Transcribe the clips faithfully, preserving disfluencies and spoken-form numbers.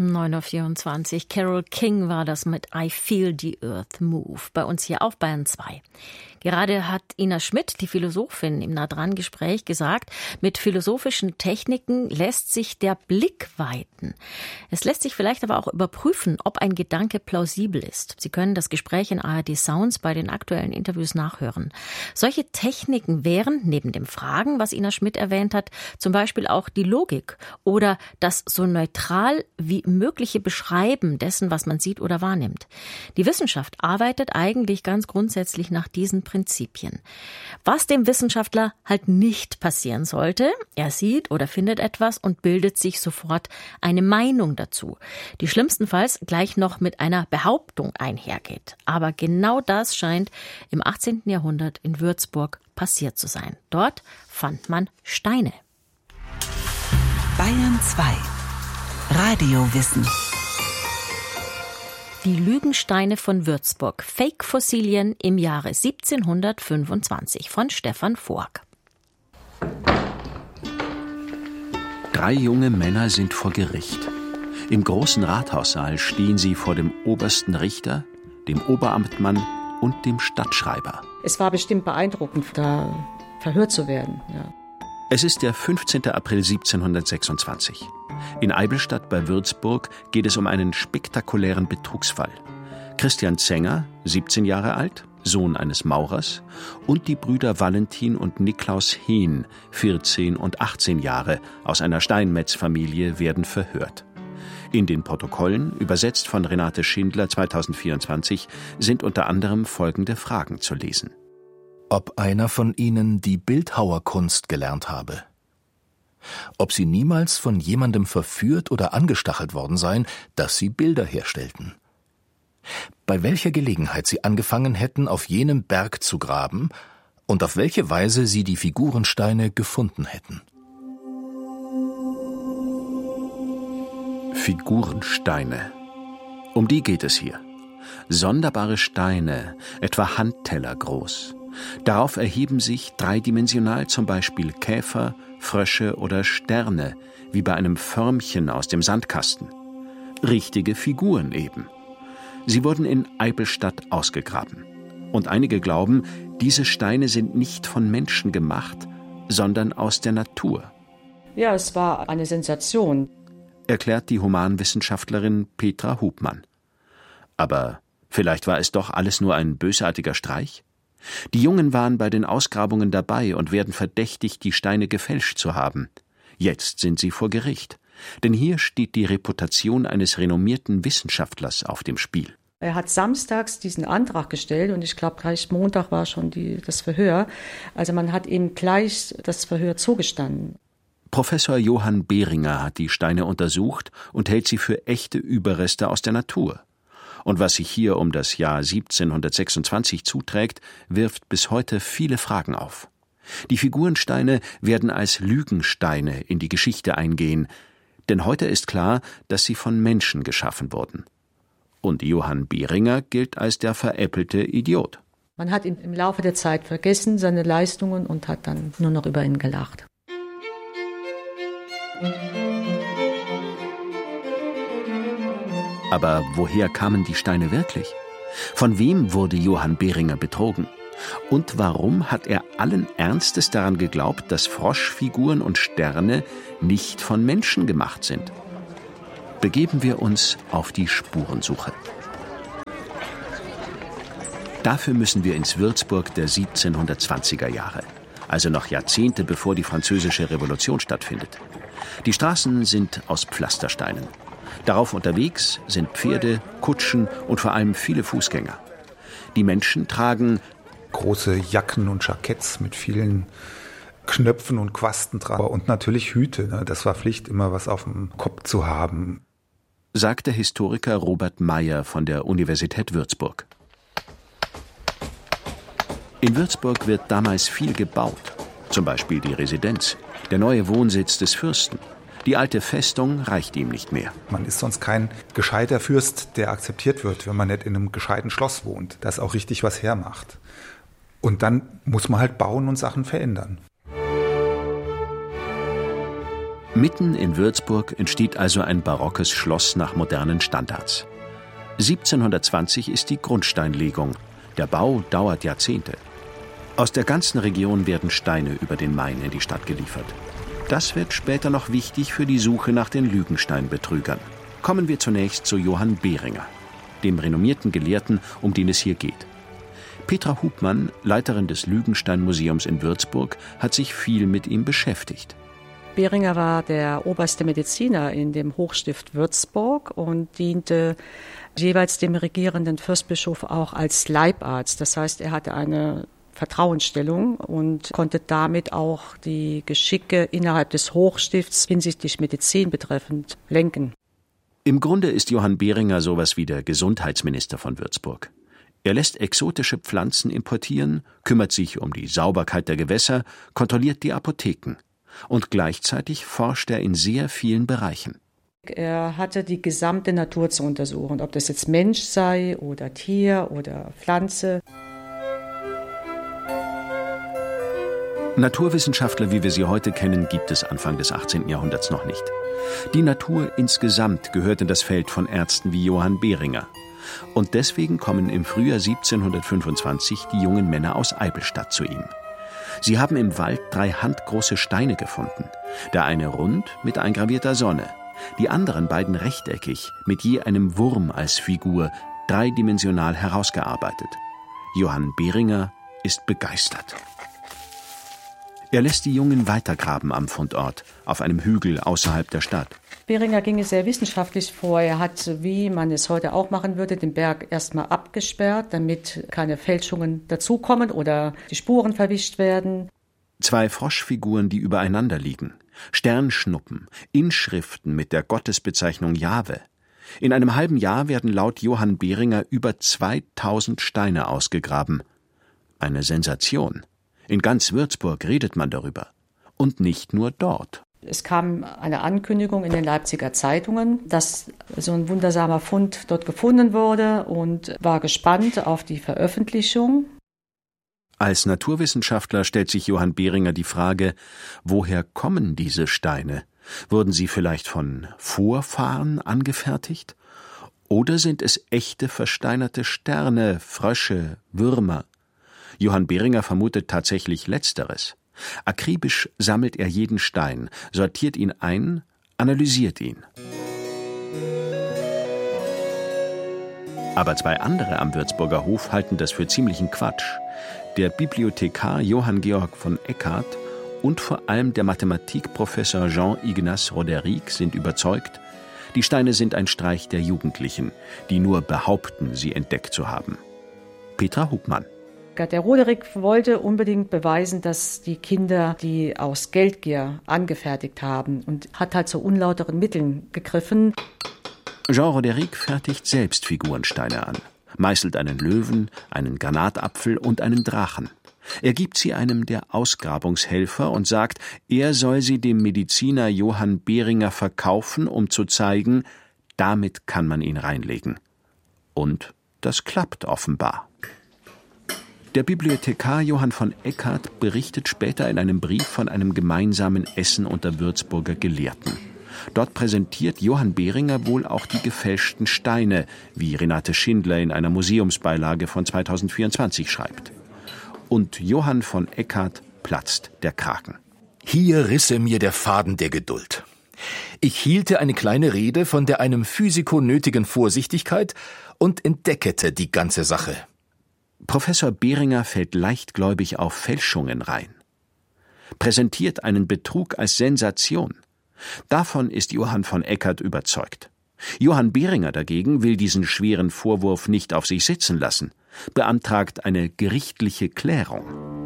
neun Uhr vierundzwanzig. Carole King war das mit I Feel the Earth Move. Bei uns hier auf Bayern zwei. Gerade hat Ina Schmidt, die Philosophin, im Nah-dran-Gespräch gesagt, mit philosophischen Techniken lässt sich der Blick weiten. Es lässt sich vielleicht aber auch überprüfen, ob ein Gedanke plausibel ist. Sie können das Gespräch in A R D Sounds bei den aktuellen Interviews nachhören. Solche Techniken wären, neben dem Fragen, was Ina Schmidt erwähnt hat, zum Beispiel auch die Logik oder das so neutral wie mögliche Beschreiben dessen, was man sieht oder wahrnimmt. Die Wissenschaft arbeitet eigentlich ganz grundsätzlich nach diesen Prinzipien. Was dem Wissenschaftler halt nicht passieren sollte, er sieht oder findet etwas und bildet sich sofort eine Meinung dazu, die schlimmstenfalls gleich noch mit einer Behauptung einhergeht. Aber genau das scheint im achtzehnten Jahrhundert in Würzburg passiert zu sein. Dort fand man Steine. Bayern zwei. Radiowissen. Die Lügensteine von Würzburg. Fake-Fossilien im Jahre siebzehnhundertfünfundzwanzig von Stefan Voag. Drei junge Männer sind vor Gericht. Im großen Rathaussaal stehen sie vor dem obersten Richter, dem Oberamtmann und dem Stadtschreiber. Es war bestimmt beeindruckend, da verhört zu werden. Ja. Es ist der fünfzehnten April siebzehnhundertsechsundzwanzig. In Eibenstadt bei Würzburg geht es um einen spektakulären Betrugsfall. Christian Zenger, siebzehn Jahre alt, Sohn eines Maurers, und die Brüder Valentin und Niklaus Hehn, vierzehn und achtzehn Jahre, aus einer Steinmetzfamilie werden verhört. In den Protokollen, übersetzt von Renate Schindler zweitausendvierundzwanzig, sind unter anderem folgende Fragen zu lesen. Ob einer von ihnen die Bildhauerkunst gelernt habe. Ob sie niemals von jemandem verführt oder angestachelt worden seien, dass sie Bilder herstellten. Bei welcher Gelegenheit sie angefangen hätten, auf jenem Berg zu graben und auf welche Weise sie die Figurensteine gefunden hätten. Figurensteine. Um die geht es hier. Sonderbare Steine, etwa Handteller groß. Darauf erheben sich dreidimensional zum Beispiel Käfer, Frösche oder Sterne, wie bei einem Förmchen aus dem Sandkasten. Richtige Figuren eben. Sie wurden in Eibenstadt ausgegraben. Und einige glauben, diese Steine sind nicht von Menschen gemacht, sondern aus der Natur. Ja, es war eine Sensation, erklärt die Humanwissenschaftlerin Petra Hubmann. Aber vielleicht war es doch alles nur ein bösartiger Streich? Die Jungen waren bei den Ausgrabungen dabei und werden verdächtigt, die Steine gefälscht zu haben. Jetzt sind sie vor Gericht. Denn hier steht die Reputation eines renommierten Wissenschaftlers auf dem Spiel. Er hat samstags diesen Antrag gestellt und ich glaube, gleich Montag war schon die, das Verhör. Also man hat ihm gleich das Verhör zugestanden. Professor Johann Behringer hat die Steine untersucht und hält sie für echte Überreste aus der Natur. Und was sich hier um das Jahr siebzehnhundertsechsundzwanzig zuträgt, wirft bis heute viele Fragen auf. Die Figurensteine werden als Lügensteine in die Geschichte eingehen, denn heute ist klar, dass sie von Menschen geschaffen wurden. Und Johann Behringer gilt als der veräppelte Idiot. Man hat ihn im Laufe der Zeit vergessen, seine Leistungen, und hat dann nur noch über ihn gelacht. Aber woher kamen die Steine wirklich? Von wem wurde Johann Behringer betrogen? Und warum hat er allen Ernstes daran geglaubt, dass Froschfiguren und Sterne nicht von Menschen gemacht sind? Begeben wir uns auf die Spurensuche. Dafür müssen wir ins Würzburg der siebzehnhundertzwanziger Jahre, also noch Jahrzehnte bevor die Französische Revolution stattfindet. Die Straßen sind aus Pflastersteinen. Darauf unterwegs sind Pferde, Kutschen und vor allem viele Fußgänger. Die Menschen tragen große Jacken und Jacketts mit vielen Knöpfen und Quasten dran und natürlich Hüte. Das war Pflicht, immer was auf dem Kopf zu haben, sagt der Historiker Robert Meyer von der Universität Würzburg. In Würzburg wird damals viel gebaut, zum Beispiel die Residenz, der neue Wohnsitz des Fürsten. Die alte Festung reicht ihm nicht mehr. Man ist sonst kein gescheiter Fürst, der akzeptiert wird, wenn man nicht in einem gescheiten Schloss wohnt, das auch richtig was hermacht. Und dann muss man halt bauen und Sachen verändern. Mitten in Würzburg entsteht also ein barockes Schloss nach modernen Standards. siebzehnhundertzwanzig ist die Grundsteinlegung. Der Bau dauert Jahrzehnte. Aus der ganzen Region werden Steine über den Main in die Stadt geliefert. Das wird später noch wichtig für die Suche nach den Lügenstein-Betrügern. Kommen wir zunächst zu Johann Behringer, dem renommierten Gelehrten, um den es hier geht. Petra Hubmann, Leiterin des Lügenstein-Museums in Würzburg, hat sich viel mit ihm beschäftigt. Behringer war der oberste Mediziner in dem Hochstift Würzburg und diente jeweils dem regierenden Fürstbischof auch als Leibarzt. Das heißt, er hatte eine Vertrauensstellung und konnte damit auch die Geschicke innerhalb des Hochstifts hinsichtlich Medizin betreffend lenken. Im Grunde ist Johann Behringer sowas wie der Gesundheitsminister von Würzburg. Er lässt exotische Pflanzen importieren, kümmert sich um die Sauberkeit der Gewässer, kontrolliert die Apotheken. Und gleichzeitig forscht er in sehr vielen Bereichen. Er hatte die gesamte Natur zu untersuchen, ob das jetzt Mensch sei oder Tier oder Pflanze. Naturwissenschaftler, wie wir sie heute kennen, gibt es Anfang des achtzehnten Jahrhunderts noch nicht. Die Natur insgesamt gehört in das Feld von Ärzten wie Johann Behringer. Und deswegen kommen im Frühjahr siebzehnhundertfünfundzwanzig die jungen Männer aus Eibenstadt zu ihm. Sie haben im Wald drei handgroße Steine gefunden. Der eine rund mit eingravierter Sonne, die anderen beiden rechteckig mit je einem Wurm als Figur, dreidimensional herausgearbeitet. Johann Behringer ist begeistert. Er lässt die Jungen weitergraben am Fundort, auf einem Hügel außerhalb der Stadt. Behringer ging es sehr wissenschaftlich vor. Er hat, wie man es heute auch machen würde, den Berg erstmal abgesperrt, damit keine Fälschungen dazukommen oder die Spuren verwischt werden. Zwei Froschfiguren, die übereinander liegen, Sternschnuppen, Inschriften mit der Gottesbezeichnung Jahwe. In einem halben Jahr werden laut Johann Behringer über zweitausend Steine ausgegraben. Eine Sensation. In ganz Würzburg redet man darüber. Und nicht nur dort. Es kam eine Ankündigung in den Leipziger Zeitungen, dass so ein wundersamer Fund dort gefunden wurde und war gespannt auf die Veröffentlichung. Als Naturwissenschaftler stellt sich Johann Behringer die Frage, woher kommen diese Steine? Wurden sie vielleicht von Vorfahren angefertigt? Oder sind es echte versteinerte Sterne, Frösche, Würmer? Johann Behringer vermutet tatsächlich Letzteres. Akribisch sammelt er jeden Stein, sortiert ihn ein, analysiert ihn. Aber zwei andere am Würzburger Hof halten das für ziemlichen Quatsch. Der Bibliothekar Johann Georg von Eckart und vor allem der Mathematikprofessor Jean-Ignace Roderick sind überzeugt, die Steine sind ein Streich der Jugendlichen, die nur behaupten, sie entdeckt zu haben. Petra Hubmann. Der Roderick wollte unbedingt beweisen, dass die Kinder die aus Geldgier angefertigt haben und hat halt zu unlauteren Mitteln gegriffen. Jean Roderick fertigt selbst Figurensteine an, meißelt einen Löwen, einen Granatapfel und einen Drachen. Er gibt sie einem der Ausgrabungshelfer und sagt, er soll sie dem Mediziner Johann Behringer verkaufen, um zu zeigen, damit kann man ihn reinlegen. Und das klappt offenbar. Der Bibliothekar Johann von Eckart berichtet später in einem Brief von einem gemeinsamen Essen unter Würzburger Gelehrten. Dort präsentiert Johann Behringer wohl auch die gefälschten Steine, wie Renate Schindler in einer Museumsbeilage von zweitausendvierundzwanzig schreibt. Und Johann von Eckart platzt der Kragen. Hier risse mir der Faden der Geduld. Ich hielte eine kleine Rede von der einem Physiko nötigen Vorsichtigkeit und entdeckete die ganze Sache. Professor Behringer fällt leichtgläubig auf Fälschungen rein. Präsentiert einen Betrug als Sensation. Davon ist Johann von Eckart überzeugt. Johann Behringer dagegen will diesen schweren Vorwurf nicht auf sich sitzen lassen, beantragt eine gerichtliche Klärung.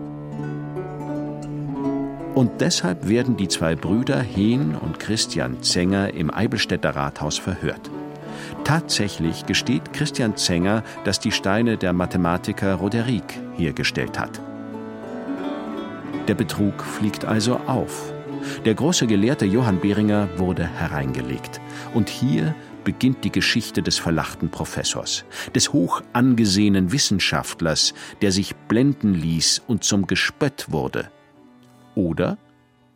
Und deshalb werden die zwei Brüder Hehn und Christian Zenger im Eibelstädter Rathaus verhört. Tatsächlich gesteht Christian Zenger, dass die Steine der Mathematiker Roderick hergestellt hat. Der Betrug fliegt also auf. Der große Gelehrte Johann Behringer wurde hereingelegt. Und hier beginnt die Geschichte des verlachten Professors, des hoch angesehenen Wissenschaftlers, der sich blenden ließ und zum Gespött wurde. Oder?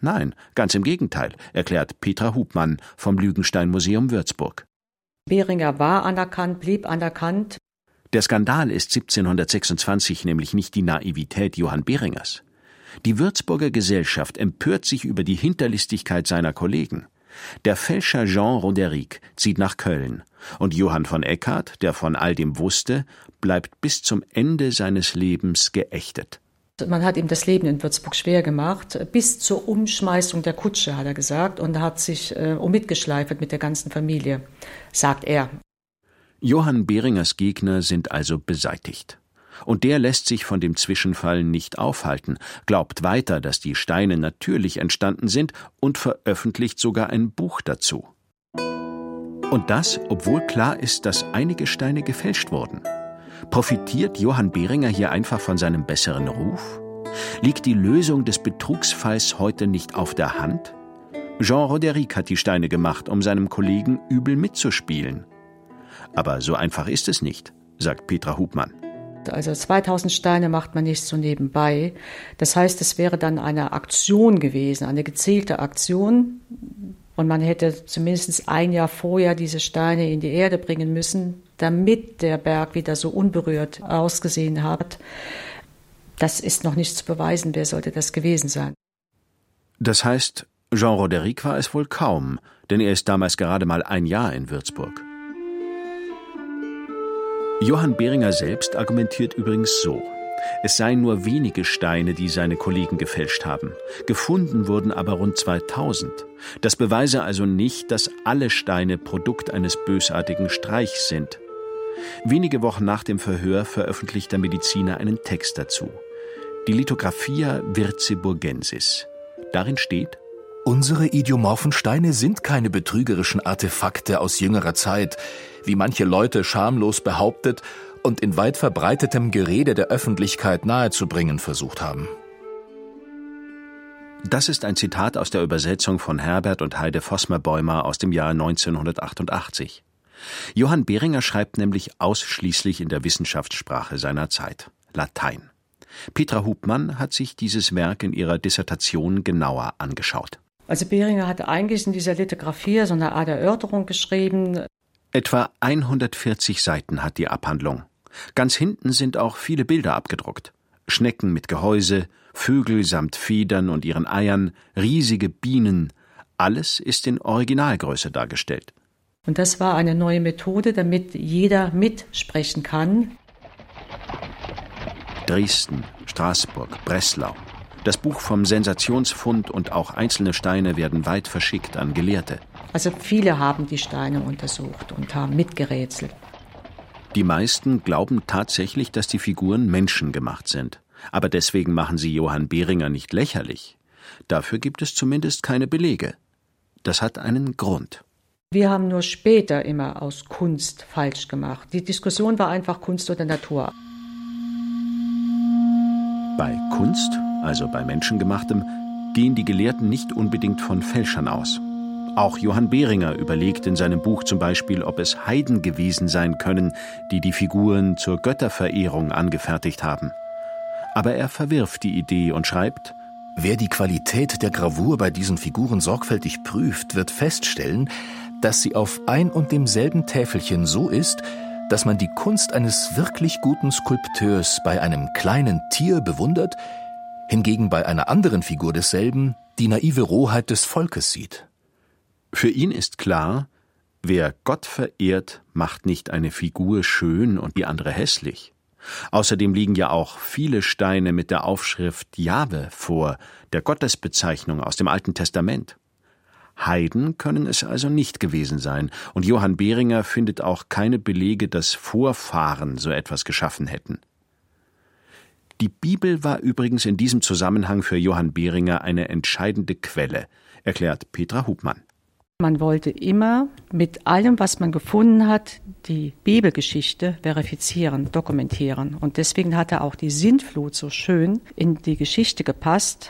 Nein, ganz im Gegenteil, erklärt Petra Hubmann vom Lügenstein-Museum Würzburg. Beringer war anerkannt, blieb anerkannt. Der Skandal ist siebzehnhundertsechsundzwanzig nämlich nicht die Naivität Johann Beringers. Die Würzburger Gesellschaft empört sich über die Hinterlistigkeit seiner Kollegen. Der Fälscher Jean Roderick zieht nach Köln und Johann von Eckart, der von all dem wusste, bleibt bis zum Ende seines Lebens geächtet. Man hat ihm das Leben in Würzburg schwer gemacht, bis zur Umschmeißung der Kutsche, hat er gesagt, und hat sich äh, mitgeschleifert mit der ganzen Familie, sagt er. Johann Beringers Gegner sind also beseitigt. Und der lässt sich von dem Zwischenfall nicht aufhalten, glaubt weiter, dass die Steine natürlich entstanden sind und veröffentlicht sogar ein Buch dazu. Und das, obwohl klar ist, dass einige Steine gefälscht wurden. Profitiert Johann Beringer hier einfach von seinem besseren Ruf? Liegt die Lösung des Betrugsfalls heute nicht auf der Hand? Jean Roderick hat die Steine gemacht, um seinem Kollegen übel mitzuspielen. Aber so einfach ist es nicht, sagt Petra Hubmann. Also zweitausend Steine macht man nicht so nebenbei. Das heißt, es wäre dann eine Aktion gewesen, eine gezielte Aktion. Und man hätte zumindest ein Jahr vorher diese Steine in die Erde bringen müssen, damit der Berg wieder so unberührt ausgesehen hat. Das ist noch nicht zu beweisen. Wer sollte das gewesen sein? Das heißt, Jean Roderick war es wohl kaum, denn er ist damals gerade mal ein Jahr in Würzburg. Johann Beringer selbst argumentiert übrigens so: Es seien nur wenige Steine, die seine Kollegen gefälscht haben. Gefunden wurden aber rund zweitausend. Das beweise also nicht, dass alle Steine Produkt eines bösartigen Streichs sind. Wenige Wochen nach dem Verhör veröffentlicht der Mediziner einen Text dazu. Die Lithographia Würzburgensis. Darin steht: Unsere idiomorphen Steine sind keine betrügerischen Artefakte aus jüngerer Zeit, wie manche Leute schamlos behauptet und in weit verbreitetem Gerede der Öffentlichkeit nahezubringen versucht haben. Das ist ein Zitat aus der Übersetzung von Herbert und Heide Vosmer-Bäumer aus dem Jahr neunzehnhundertachtundachtzig. Johann Beringer schreibt nämlich ausschließlich in der Wissenschaftssprache seiner Zeit, Latein. Petra Hubmann hat sich dieses Werk in ihrer Dissertation genauer angeschaut. Also Beringer hat eigentlich in dieser Lithographie so eine Art Erörterung geschrieben. Etwa hundertvierzig Seiten hat die Abhandlung. Ganz hinten sind auch viele Bilder abgedruckt. Schnecken mit Gehäuse, Vögel samt Federn und ihren Eiern, riesige Bienen. Alles ist in Originalgröße dargestellt. Und das war eine neue Methode, damit jeder mitsprechen kann. Dresden, Straßburg, Breslau. Das Buch vom Sensationsfund und auch einzelne Steine werden weit verschickt an Gelehrte. Also viele haben die Steine untersucht und haben mitgerätselt. Die meisten glauben tatsächlich, dass die Figuren menschengemacht sind. Aber deswegen machen sie Johann Beringer nicht lächerlich. Dafür gibt es zumindest keine Belege. Das hat einen Grund. Wir haben nur später immer aus Kunst falsch gemacht. Die Diskussion war einfach Kunst oder Natur. Bei Kunst, also bei Menschengemachtem, gehen die Gelehrten nicht unbedingt von Fälschern aus. Auch Johann Beringer überlegt in seinem Buch zum Beispiel, ob es Heiden gewesen sein können, die die Figuren zur Götterverehrung angefertigt haben. Aber er verwirft die Idee und schreibt: Wer die Qualität der Gravur bei diesen Figuren sorgfältig prüft, wird feststellen, dass sie auf ein und demselben Täfelchen so ist, dass man die Kunst eines wirklich guten Skulpteurs bei einem kleinen Tier bewundert, hingegen bei einer anderen Figur desselben die naive Rohheit des Volkes sieht. Für ihn ist klar, wer Gott verehrt, macht nicht eine Figur schön und die andere hässlich. Außerdem liegen ja auch viele Steine mit der Aufschrift Jahwe vor, der Gottesbezeichnung aus dem Alten Testament. Heiden können es also nicht gewesen sein, und Johann Beringer findet auch keine Belege, dass Vorfahren so etwas geschaffen hätten. Die Bibel war übrigens in diesem Zusammenhang für Johann Beringer eine entscheidende Quelle, erklärt Petra Hubmann. Man wollte immer mit allem, was man gefunden hat, die Bibelgeschichte verifizieren, dokumentieren. Und deswegen hat er auch die Sintflut so schön in die Geschichte gepasst.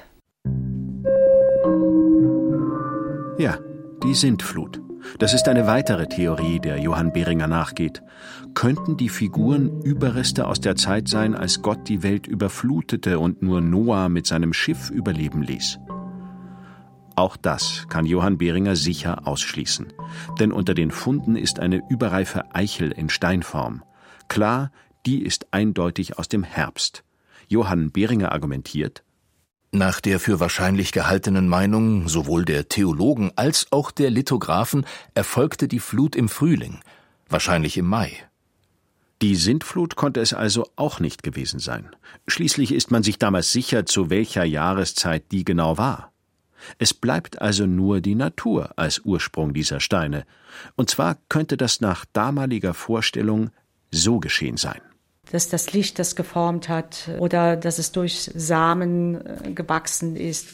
Ja, die Sintflut. Das ist eine weitere Theorie, der Johann Beringer nachgeht. Könnten die Figuren Überreste aus der Zeit sein, als Gott die Welt überflutete und nur Noah mit seinem Schiff überleben ließ? Auch das kann Johann Behringer sicher ausschließen. Denn unter den Funden ist eine überreife Eichel in Steinform. Klar, die ist eindeutig aus dem Herbst. Johann Behringer argumentiert: Nach der für wahrscheinlich gehaltenen Meinung sowohl der Theologen als auch der Lithographen erfolgte die Flut im Frühling, wahrscheinlich im Mai. Die Sintflut konnte es also auch nicht gewesen sein. Schließlich ist man sich damals sicher, zu welcher Jahreszeit die genau war. Es bleibt also nur die Natur als Ursprung dieser Steine. Und zwar könnte das nach damaliger Vorstellung so geschehen sein. Dass das Licht das geformt hat oder dass es durch Samen gewachsen ist.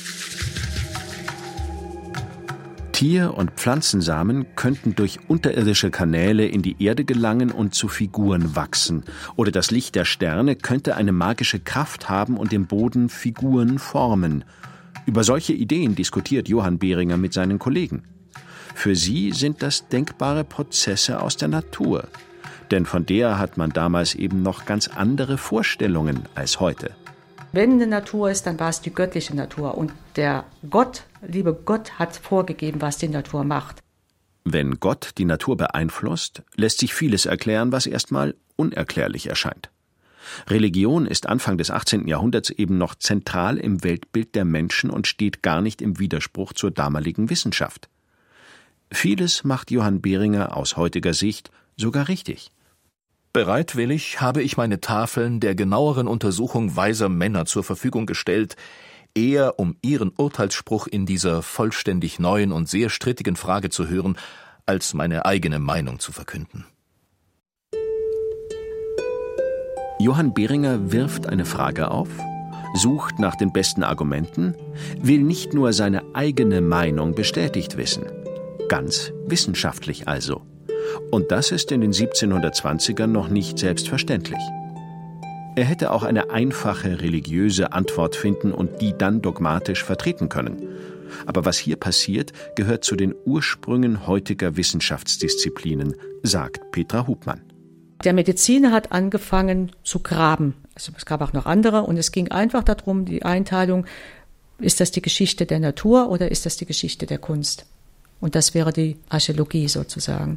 Tier- und Pflanzensamen könnten durch unterirdische Kanäle in die Erde gelangen und zu Figuren wachsen. Oder das Licht der Sterne könnte eine magische Kraft haben und im Boden Figuren formen. Über solche Ideen diskutiert Johann Behringer mit seinen Kollegen. Für sie sind das denkbare Prozesse aus der Natur. Denn von der hat man damals eben noch ganz andere Vorstellungen als heute. Wenn eine Natur ist, dann war es die göttliche Natur. Und der Gott, liebe Gott, hat vorgegeben, was die Natur macht. Wenn Gott die Natur beeinflusst, lässt sich vieles erklären, was erstmal unerklärlich erscheint. Religion ist Anfang des achtzehnten Jahrhunderts eben noch zentral im Weltbild der Menschen und steht gar nicht im Widerspruch zur damaligen Wissenschaft. Vieles macht Johann Behringer aus heutiger Sicht sogar richtig. Bereitwillig habe ich meine Tafeln der genaueren Untersuchung weiser Männer zur Verfügung gestellt, eher um ihren Urteilsspruch in dieser vollständig neuen und sehr strittigen Frage zu hören, als meine eigene Meinung zu verkünden. Johann Behringer wirft eine Frage auf, sucht nach den besten Argumenten, will nicht nur seine eigene Meinung bestätigt wissen. Ganz wissenschaftlich also. Und das ist in den siebzehnhundertzwanzigern noch nicht selbstverständlich. Er hätte auch eine einfache religiöse Antwort finden und die dann dogmatisch vertreten können. Aber was hier passiert, gehört zu den Ursprüngen heutiger Wissenschaftsdisziplinen, sagt Petra Hubmann. Der Mediziner hat angefangen zu graben. Also es gab auch noch andere und es ging einfach darum, die Einteilung, ist das die Geschichte der Natur oder ist das die Geschichte der Kunst? Und das wäre die Archäologie sozusagen.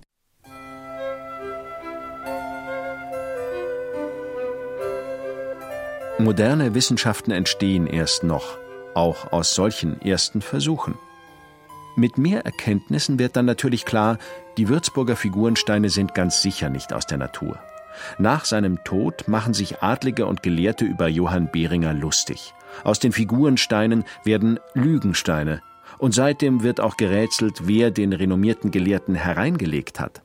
Moderne Wissenschaften entstehen erst noch, auch aus solchen ersten Versuchen. Mit mehr Erkenntnissen wird dann natürlich klar, die Würzburger Figurensteine sind ganz sicher nicht aus der Natur. Nach seinem Tod machen sich Adlige und Gelehrte über Johann Behringer lustig. Aus den Figurensteinen werden Lügensteine. Und seitdem wird auch gerätselt, wer den renommierten Gelehrten hereingelegt hat.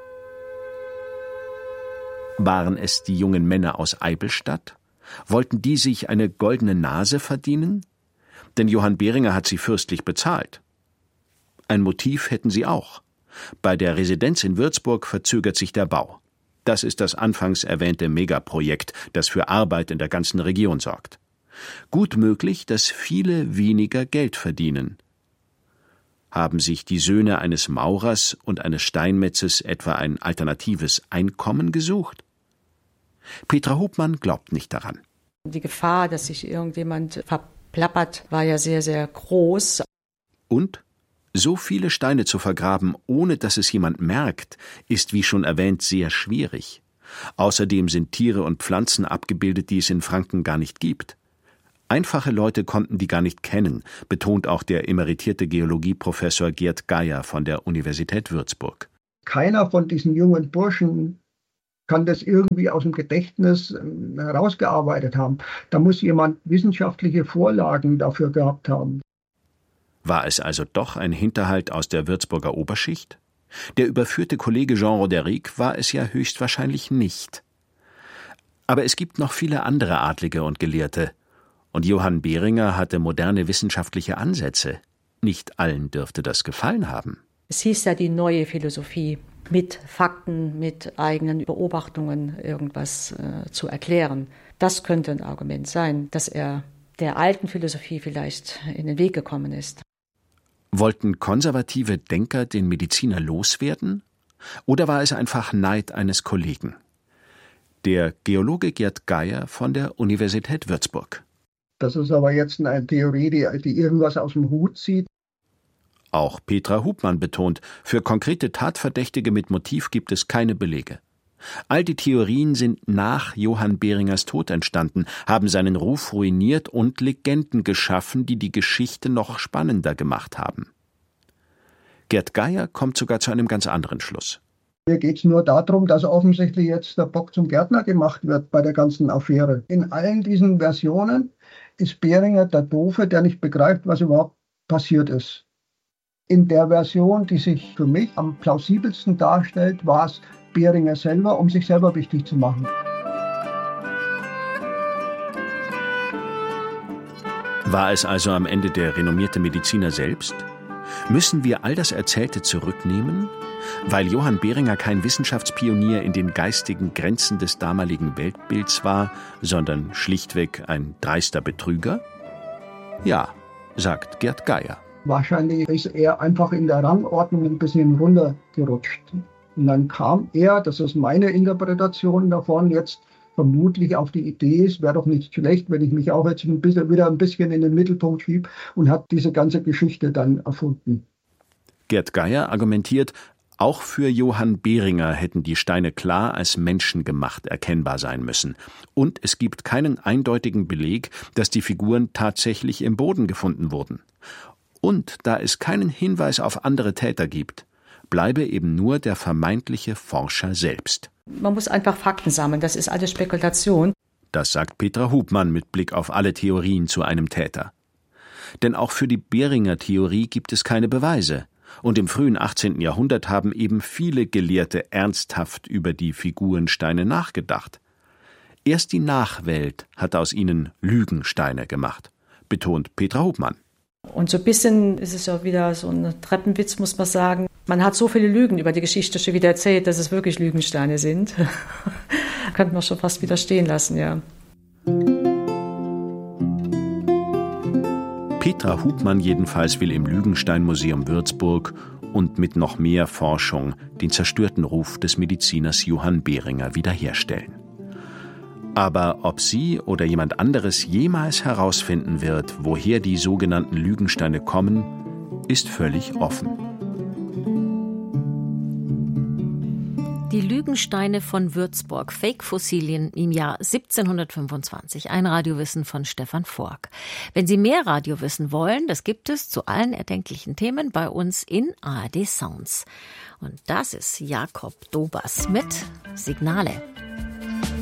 Waren es die jungen Männer aus Eibelstadt? Wollten die sich eine goldene Nase verdienen? Denn Johann Behringer hat sie fürstlich bezahlt. Ein Motiv hätten sie auch. Bei der Residenz in Würzburg verzögert sich der Bau. Das ist das anfangs erwähnte Megaprojekt, das für Arbeit in der ganzen Region sorgt. Gut möglich, dass viele weniger Geld verdienen. Haben sich die Söhne eines Maurers und eines Steinmetzes etwa ein alternatives Einkommen gesucht? Petra Hubmann glaubt nicht daran. Die Gefahr, dass sich irgendjemand verplappert, war ja sehr, sehr groß. Und so viele Steine zu vergraben, ohne dass es jemand merkt, ist wie schon erwähnt sehr schwierig. Außerdem sind Tiere und Pflanzen abgebildet, die es in Franken gar nicht gibt. Einfache Leute konnten die gar nicht kennen, betont auch der emeritierte Geologieprofessor Gerd Geier von der Universität Würzburg. Keiner von diesen jungen Burschen kann das irgendwie aus dem Gedächtnis herausgearbeitet haben. Da muss jemand wissenschaftliche Vorlagen dafür gehabt haben. War es also doch ein Hinterhalt aus der Würzburger Oberschicht? Der überführte Kollege Jean Roderick war es ja höchstwahrscheinlich nicht. Aber es gibt noch viele andere Adlige und Gelehrte. Und Johann Behringer hatte moderne wissenschaftliche Ansätze. Nicht allen dürfte das gefallen haben. Es hieß ja die neue Philosophie, mit Fakten, mit eigenen Beobachtungen irgendwas äh, zu erklären. Das könnte ein Argument sein, dass er der alten Philosophie vielleicht in den Weg gekommen ist. Wollten konservative Denker den Mediziner loswerden? Oder war es einfach Neid eines Kollegen? Der Geologe Gerd Geier von der Universität Würzburg. Das ist aber jetzt eine Theorie, die, die irgendwas aus dem Hut zieht. Auch Petra Hubmann betont, für konkrete Tatverdächtige mit Motiv gibt es keine Belege. All die Theorien sind nach Johann Beringers Tod entstanden, haben seinen Ruf ruiniert und Legenden geschaffen, die die Geschichte noch spannender gemacht haben. Gerd Geier kommt sogar zu einem ganz anderen Schluss. Mir geht es nur darum, dass offensichtlich jetzt der Bock zum Gärtner gemacht wird bei der ganzen Affäre. In allen diesen Versionen ist Beringer der Doofe, der nicht begreift, was überhaupt passiert ist. In der Version, die sich für mich am plausibelsten darstellt, war es Beringer selber, um sich selber wichtig zu machen. War es also am Ende der renommierte Mediziner selbst? Müssen wir all das Erzählte zurücknehmen? Weil Johann Beringer kein Wissenschaftspionier in den geistigen Grenzen des damaligen Weltbilds war, sondern schlichtweg ein dreister Betrüger? Ja, sagt Gerd Geier. Wahrscheinlich ist er einfach in der Rangordnung ein bisschen runtergerutscht. Und dann kam er, das ist meine Interpretation davon, jetzt vermutlich auf die Idee, es wäre doch nicht schlecht, wenn ich mich auch jetzt ein bisschen, wieder ein bisschen in den Mittelpunkt schiebe, und hat diese ganze Geschichte dann erfunden. Gerd Geier argumentiert, auch für Johann Beringer hätten die Steine klar als menschengemacht erkennbar sein müssen. Und es gibt keinen eindeutigen Beleg, dass die Figuren tatsächlich im Boden gefunden wurden. Und da es keinen Hinweis auf andere Täter gibt, bleibe eben nur der vermeintliche Forscher selbst. Man muss einfach Fakten sammeln, das ist alles Spekulation. Das sagt Petra Hubmann mit Blick auf alle Theorien zu einem Täter. Denn auch für die Beringer-Theorie gibt es keine Beweise. Und im frühen achtzehnten Jahrhundert haben eben viele Gelehrte ernsthaft über die Figurensteine nachgedacht. Erst die Nachwelt hat aus ihnen Lügensteine gemacht, betont Petra Hubmann. Und so ein bisschen ist es ja wieder so ein Treppenwitz, muss man sagen. Man hat so viele Lügen über die Geschichte schon wieder erzählt, dass es wirklich Lügensteine sind. Könnte man schon fast wieder stehen lassen, ja. Petra Hubmann jedenfalls will im Lügenstein-Museum Würzburg und mit noch mehr Forschung den zerstörten Ruf des Mediziners Johann Beringer wiederherstellen. Aber ob sie oder jemand anderes jemals herausfinden wird, woher die sogenannten Lügensteine kommen, ist völlig offen. Die Lügensteine von Würzburg, Fake-Fossilien im Jahr siebzehnhundertfünfundzwanzig. Ein Radiowissen von Stefan Fork. Wenn Sie mehr Radiowissen wollen, das gibt es zu allen erdenklichen Themen bei uns in A R D Sounds. Und das ist Jakob Dobas mit Signale.